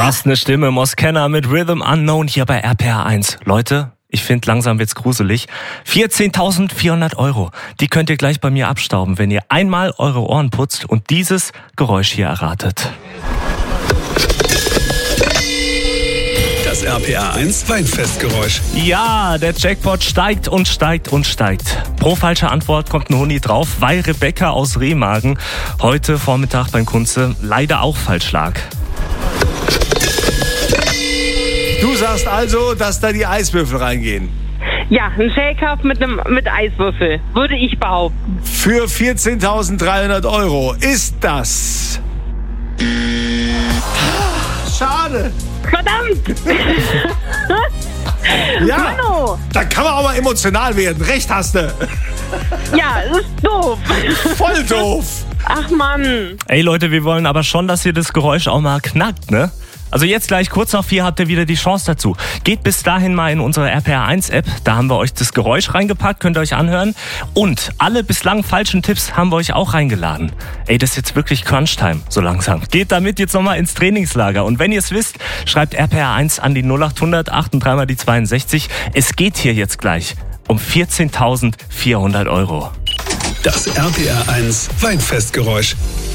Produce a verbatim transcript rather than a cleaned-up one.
Was eine Stimme, Moskenna mit Rhythm Unknown hier bei R P R eins. Leute, ich finde, langsam wird's gruselig. vierzehntausendvierhundert Euro, die könnt ihr gleich bei mir abstauben, wenn ihr einmal eure Ohren putzt und dieses Geräusch hier erratet. Das R P R eins Weinfestgeräusch. Ja, der Jackpot steigt und steigt und steigt. Pro falsche Antwort kommt ein Huni drauf, weil Rebecca aus Remagen heute Vormittag beim Kunze leider auch falsch lag. Du sagst also, dass da die Eiswürfel reingehen. Ja, ein Shaker mit einem mit Eiswürfel, würde ich behaupten. Für vierzehntausenddreihundert Euro ist das... Schade. Verdammt! Ja, Mano. da kann man auch mal emotional werden. Recht hast du. Ja, das ist doof. Voll doof. Ach Mann. Ey Leute, wir wollen aber schon, dass ihr das Geräusch auch mal knackt, ne? Also jetzt gleich kurz nach vier habt ihr wieder die Chance dazu. Geht bis dahin mal in unsere R P R eins App, da haben wir euch das Geräusch reingepackt, könnt ihr euch anhören. Und alle bislang falschen Tipps haben wir euch auch reingeladen. Ey, das ist jetzt wirklich Crunch-Time, so langsam. Geht damit jetzt nochmal ins Trainingslager. Und wenn ihr es wisst, schreibt R P R eins an die null acht hundert achtunddreißig mal die zweiundsechzig. Es geht hier jetzt gleich um vierzehntausendvierhundert Euro. Das R P R eins Weinfestgeräusch.